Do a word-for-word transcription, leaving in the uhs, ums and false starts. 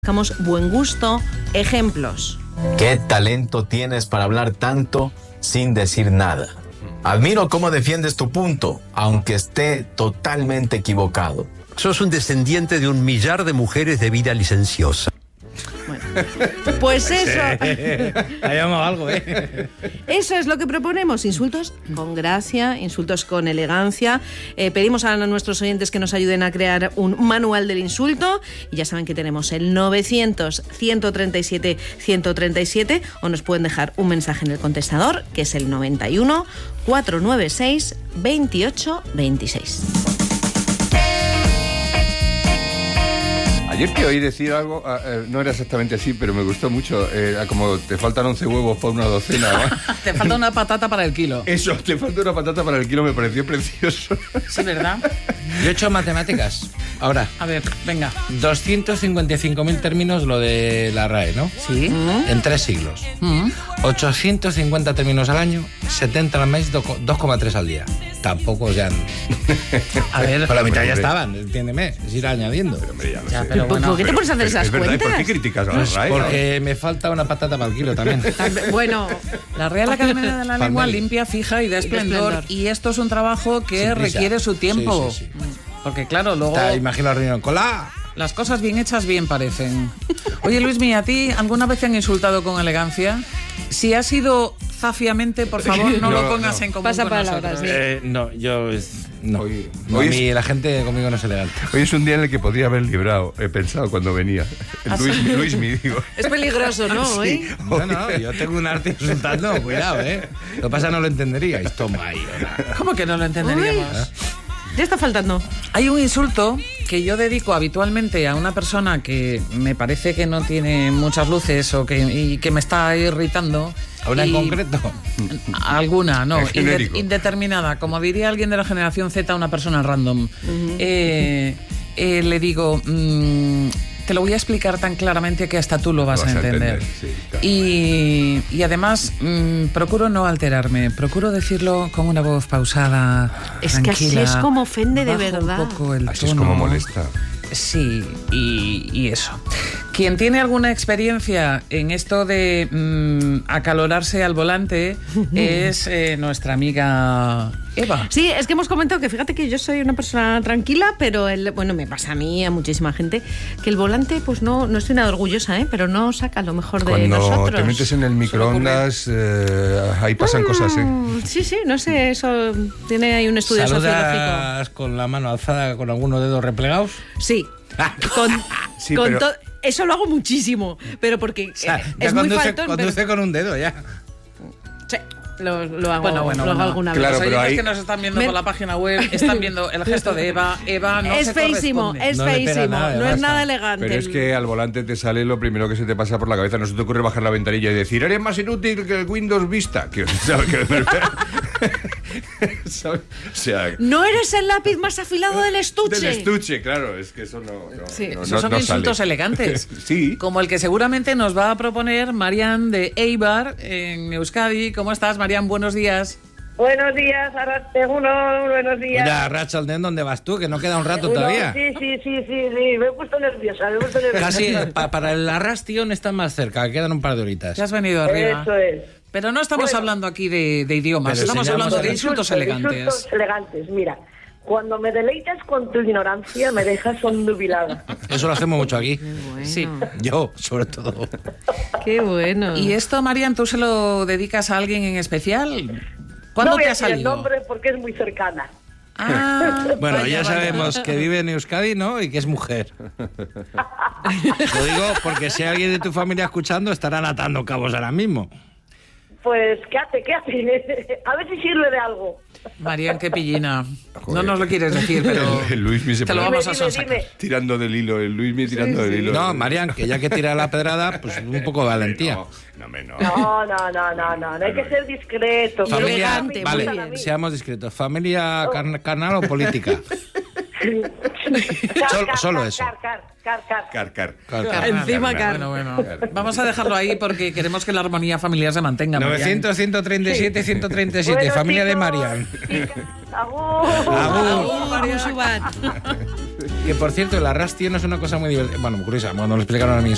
buscamos buen gusto. Ejemplos. ¿Qué talento tienes para hablar tanto sin decir nada? Admiro cómo defiendes tu punto, aunque esté totalmente equivocado. Sos un descendiente de un millar de mujeres de vida licenciosa. Bueno, pues eso. Ha llamado algo, ¿eh? Eso es lo que proponemos. Insultos con gracia, insultos con elegancia. Eh, pedimos a nuestros oyentes que nos ayuden a crear un manual del insulto. Y ya saben que tenemos el novecientos, ciento treinta y siete, ciento treinta y siete. O nos pueden dejar un mensaje en el contestador, que es el noventa y uno, cuatrocientos noventa y seis, veintiocho veintiséis. Ayer que oí decir algo, eh, no era exactamente así, pero me gustó mucho, eh, como te faltan once huevos para una docena. ¿no? Te falta una patata para el kilo. Eso, te falta una patata para el kilo, me pareció precioso. Sí, ¿verdad? Yo he hecho matemáticas. Ahora, A ver, venga. doscientos cincuenta y cinco mil términos lo de la R A E, ¿no? Sí. En tres siglos. Mm. ochocientos cincuenta términos al año, setenta al mes, dos coma tres al día. Tampoco ya... A ver, Por la mitad ya hombre. estaban, entiéndeme. Es ir añadiendo. Pero, hombre, ya lo Ya, sé. pero bueno. ¿Por qué te pones a hacer Es- esas es verdad, ¿y cuentas? ¿por qué criticas a la Pues R A E? porque me falta una patata para el kilo también. Bueno, La Real Academia de la Lengua Palmeri. limpia, fija y da esplendor. esplendor. Y esto es un trabajo que Sin prisa. requiere su tiempo. Sí, sí, sí. Porque claro, luego Está, imagino la reunión. ¡Cola! las cosas bien hechas bien parecen. Oye, Luismi, ¿a ti alguna vez te han insultado con elegancia? Si ha sido zafiamente, por favor, no, No, lo pongas no. en común Pasa con palabras, nosotros. sí. Eh, no, yo... No. Hoy- No, hoy a es- mí la gente conmigo no es elegante. Hoy es un día en el que podría haber librado, he pensado cuando venía. Luis, Luismi, digo. es peligroso, ¿no? Sí. ¿Eh? No, no, yo tengo un arte insultando, cuidado, ¿eh? Lo que pasa no lo entenderíais. Toma ahí, ahora. ¿Cómo que no lo entenderíamos? Ya está faltando. Hay un insulto que yo dedico habitualmente a una persona que me parece que no tiene muchas luces o que, y que me está irritando. ¿Ahora en Y- concreto? Alguna, no, En inde- genérico. indeterminada. Como diría alguien de la generación Z, una persona random. Eh, eh, le digo, mm, te lo voy a explicar tan claramente que hasta tú lo vas, Lo vas a a entender. entender, sí, claro. y, y además, mm, procuro no alterarme, procuro decirlo con una voz pausada, Es que así tranquila, es como ofende de bajo verdad. un poco el Así es tono. como molesta. Sí, y, y eso. Quien tiene alguna experiencia en esto de mm, acalorarse al volante es eh, nuestra amiga Eva. Sí, es que hemos comentado que fíjate que yo soy una persona tranquila, pero el, bueno, me pasa a mí, a muchísima gente, que el volante, pues no, no estoy nada orgullosa, ¿eh? Pero no saca lo mejor de Cuando nosotros. te metes en el microondas, eh, ahí pasan cosas, ¿eh? Mm, Sí, sí, no sé, eso tiene ahí un estudio sociológico. ¿Saludas con la mano alzada con algunos dedos replegados? Sí, con, Sí, con pero- to- eso lo hago muchísimo, pero porque O sea, eh, ya es muy conduce, faltón, conduce pero con un dedo ya. sí, lo, lo hago, Bueno, bueno, lo hago bueno. alguna Claro, vez. Los pero oyentes ahí- que nos están viendo Me- por la página web están viendo el gesto de Eva. Eva no es se feísimo, corresponde. es No le pega feísimo, nada, no es además, nada está. elegante. Pero es que al volante te sale lo primero que se te pasa por la cabeza. No se te ocurre bajar la ventanilla y decir, eres más inútil que el Windows Vista. Que, ¿sabes? Que- ¿sabes? O sea, No eres el lápiz más afilado del estuche. del estuche, claro. Es que eso no, no, Sí. no, Esos no- son no insultos sale. elegantes. Sí. Como el que seguramente nos va a proponer Marian de Eibar en Euskadi. ¿Cómo estás, Marian? Buenos días. Buenos días, Arrasteguno, buenos días. Mira, Rachalden, ¿dónde vas tú? Que no queda un rato Uno, todavía. Sí, sí, sí, sí, sí, me he puesto nerviosa, me he puesto nerviosa. Casi, pa- para el Arrastion están más cerca, quedan un par de horitas. Ya has venido arriba. Eso es. Pero no estamos Bueno. hablando aquí de, de idiomas, Pero estamos enseñamos hablando de a- insultos elegantes. Insultos elegantes, mira. Cuando me deleitas con tu ignorancia, me dejas ondubilada. Eso lo hacemos mucho aquí. Bueno, Sí. Yo, sobre todo. Qué bueno. ¿Y esto, Marian, tú se lo dedicas a alguien en especial? ¿Cuándo No voy te a ha decir el salido? nombre porque es muy cercana. Ah, Bueno, vaya, ya vaya. sabemos que vive en Euskadi, ¿no? Y que es mujer. Lo digo porque si hay alguien de tu familia escuchando, estarán atando cabos ahora mismo. Pues, ¿qué hace? ¿Qué hace? A ver si sirve de algo. Marian, qué pillina. No Joder. nos lo quieres decir, pero El Luismi se te lo pone vamos a Dime, dime, sonsacar. dime. tirando del hilo. El Luismi tirando del hilo. No, Marian, que ya que tira la pedrada, pues un poco de valentía. No, no, me no. No, no, no, no, no, no hay que ser discreto. Y Familia, elegante, muy vale, bien. seamos discretos. ¿Familia carn- carnal o política? Car, Solo- car, solo car, eso. car, car, car, car. Car, car. Car- Encima, Car. Bueno, bueno. Vamos a dejarlo ahí porque queremos que la armonía familiar se mantenga. Marian. novecientos, ciento treinta y siete, ciento treinta y siete. Bueno, Familia de chicos, Marian. chicas, agur. Agur. Musubat. Que por cierto, el arrastio no es una cosa muy divertida. Bueno, muy curiosa, bueno, me lo explicaron a mí.